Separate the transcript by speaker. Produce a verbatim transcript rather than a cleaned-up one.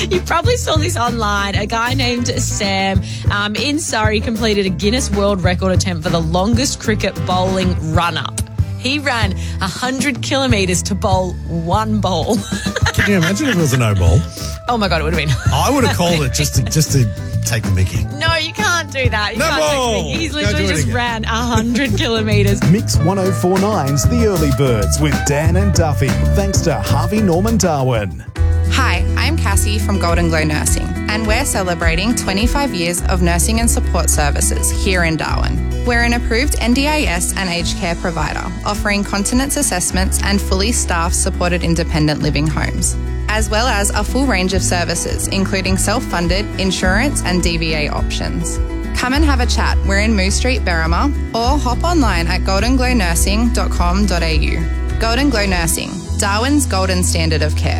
Speaker 1: You probably saw this online. A guy named Sam um, in Surrey completed a Guinness World Record attempt for the longest cricket bowling run-up. He ran one hundred kilometres to bowl one ball.
Speaker 2: Can you imagine if it was a no ball?
Speaker 1: Oh, my God, it would have been.
Speaker 2: I would have called it just to just to take the mickey.
Speaker 1: No, you can't do that. You
Speaker 2: No
Speaker 1: can't
Speaker 2: ball.
Speaker 1: take the mickey. He's
Speaker 2: Go
Speaker 1: literally
Speaker 2: do it
Speaker 1: just
Speaker 2: again.
Speaker 1: ran one hundred kilometres.
Speaker 3: Mix one oh four nine's The Early Birds with Dan and Duffy, thanks to Harvey Norman Darwin.
Speaker 4: Hi, I'm Cassie from Golden Glow Nursing, and we're celebrating twenty-five years of nursing and support services here in Darwin. We're an approved N D I S and aged care provider, offering continence assessments and fully staffed supported independent living homes, as well as a full range of services, including self-funded, insurance and D V A options. Come and have a chat. We're in Moose Street, Berrima, or hop online at golden glow nursing dot com dot a u. Golden Glow Nursing, Darwin's golden standard of care.